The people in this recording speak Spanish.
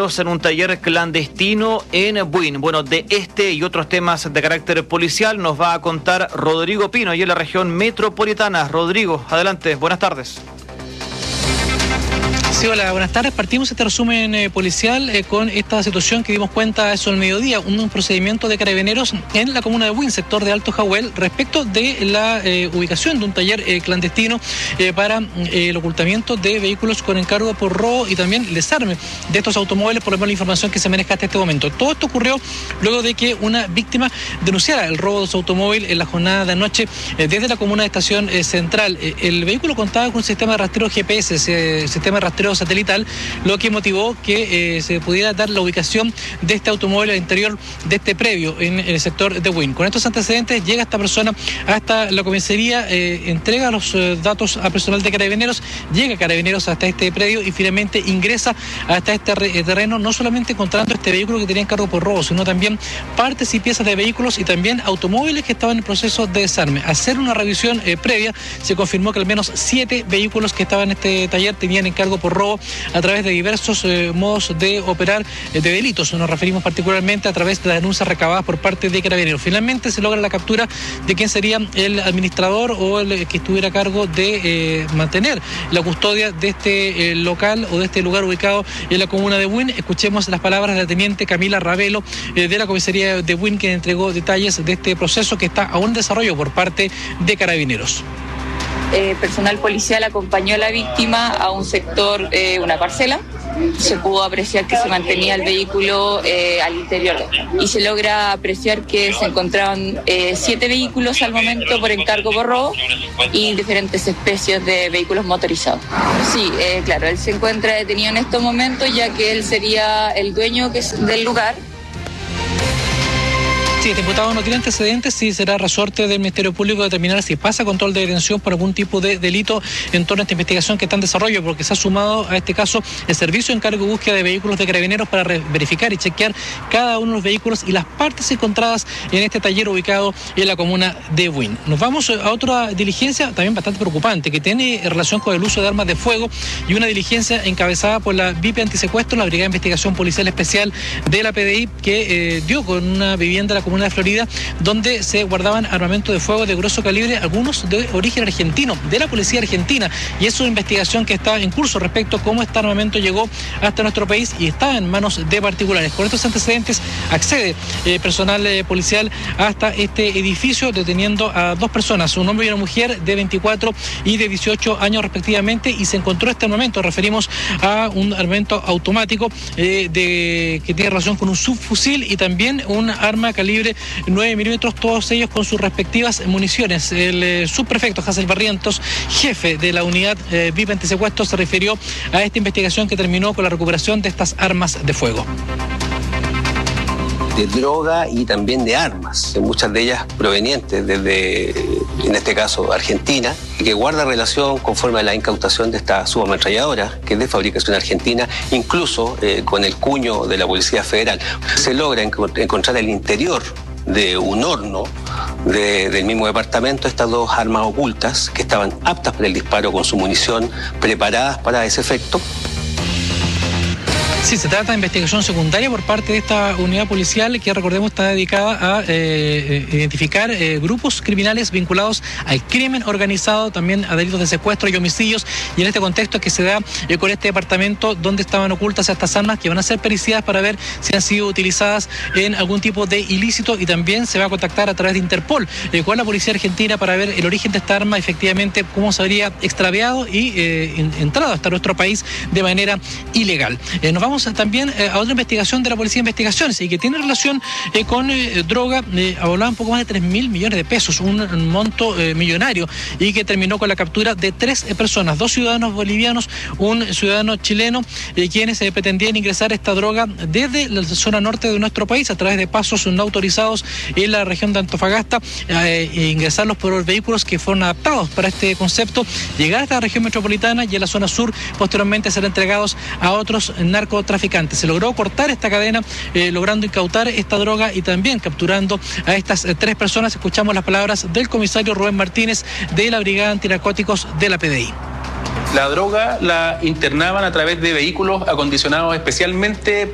Carabineros en un taller clandestino en Buin. Bueno, de este y otros temas de carácter policial nos va a contar Rodrigo Pino, y en la región metropolitana. Rodrigo, adelante, buenas tardes. Sí, hola, buenas tardes. Partimos este resumen policial con esta situación que dimos cuenta eso al mediodía, un procedimiento de Carabineros en la comuna de Buin, sector de Alto Jahuel, respecto de la ubicación de un taller clandestino para el ocultamiento de vehículos con encargo por robo y también el desarme de estos automóviles, por lo menos la información que se maneja hasta este momento. Todo esto ocurrió luego de que una víctima denunciara el robo de su automóvil en la jornada de anoche desde la comuna de Estación Central. El vehículo contaba con un sistema de rastreo GPS, sistema de rastreo satelital, lo que motivó que se pudiera dar la ubicación de este automóvil al interior de este predio en el sector de Buin. Con estos antecedentes llega esta persona hasta la comisaría, entrega los datos a personal de Carabineros, llega Carabineros hasta este predio y finalmente ingresa hasta este terreno, no solamente encontrando este vehículo que tenía encargo por robo, sino también partes y piezas de vehículos y también automóviles que estaban en proceso de desarme. Al hacer una revisión previa, se confirmó que al menos 7 vehículos que estaban en este taller tenían encargo por robo a través de diversos modos de operar de delitos. Nos referimos particularmente a través de las denuncias recabadas por parte de Carabineros. Finalmente se logra la captura de quién sería el administrador o el que estuviera a cargo de mantener la custodia de este local o de este lugar ubicado en la comuna de Buin. Escuchemos las palabras de la teniente Camila Ravelo de la comisaría de Buin, que entregó detalles de este proceso que está aún en desarrollo por parte de Carabineros. Personal policial acompañó a la víctima a un sector, una parcela. Se pudo apreciar que se mantenía el vehículo al interior y se logra apreciar que se encontraban 7 vehículos al momento por encargo por robo y diferentes especies de vehículos motorizados. Sí, claro, él se encuentra detenido en estos momentos, ya que él sería el dueño del lugar. Sí, este imputado no tiene antecedentes, sí será resorte del Ministerio Público determinar si pasa control de detención por algún tipo de delito en torno a esta investigación que está en desarrollo, porque se ha sumado a este caso el servicio de encargo y búsqueda de vehículos de Carabineros para verificar y chequear cada uno de los vehículos y las partes encontradas en este taller ubicado en la comuna de Buin. Nos vamos a otra diligencia también bastante preocupante que tiene relación con el uso de armas de fuego y una diligencia encabezada por la VIP Antisecuestro, la Brigada de Investigación Policial Especial de la PDI, que dio con una vivienda de la comuna de Florida, donde se guardaban armamento de fuego de grueso calibre, algunos de origen argentino, de la policía argentina, y es una investigación que está en curso respecto a cómo este armamento llegó hasta nuestro país y está en manos de particulares. Con estos antecedentes accede personal policial hasta este edificio, deteniendo a 2 personas, un hombre y una mujer de 24 y de 18 años respectivamente, y se encontró este armamento. Referimos a un armamento automático que tiene relación con un subfusil y también un arma calibre 9 milímetros, todos ellos con sus respectivas municiones. El subprefecto Hazel Barrientos, jefe de la unidad VIP Antisecuestro, se refirió a esta investigación que terminó con la recuperación de estas armas de fuego. De droga y también de armas, muchas de ellas provenientes desde, en este caso, Argentina, y que guarda relación conforme a la incautación de esta subametralladora, que es de fabricación argentina, incluso con el cuño de la Policía Federal. Se logra encontrar el interior de un horno del mismo departamento estas 2 armas ocultas que estaban aptas para el disparo con su munición, preparadas para ese efecto. Sí, se trata de investigación secundaria por parte de esta unidad policial que, recordemos, está dedicada a identificar grupos criminales vinculados al crimen organizado, también a delitos de secuestro y homicidios, y en este contexto que se da con este departamento donde estaban ocultas estas armas que van a ser periciadas para ver si han sido utilizadas en algún tipo de ilícito, y también se va a contactar a través de Interpol con la policía argentina para ver el origen de esta arma, efectivamente cómo se habría extraviado y entrado hasta nuestro país de manera ilegal. Nos vamos también a otra investigación de la Policía de Investigaciones y que tiene relación con droga. Hablaba un poco más de 3.000 millones de pesos, un monto millonario, y que terminó con la captura de 3 personas, 2 ciudadanos bolivianos, un ciudadano chileno, quienes pretendían ingresar esta droga desde la zona norte de nuestro país a través de pasos no autorizados en la región de Antofagasta, ingresarlos por vehículos que fueron adaptados para este concepto, llegar a esta región metropolitana y en la zona sur posteriormente ser entregados a otros narcotraficantes. Se logró cortar esta cadena, logrando incautar esta droga y también capturando a estas 3 personas. Escuchamos las palabras del comisario Rubén Martínez de la Brigada Antinarcóticos de la PDI. La droga la internaban a través de vehículos acondicionados especialmente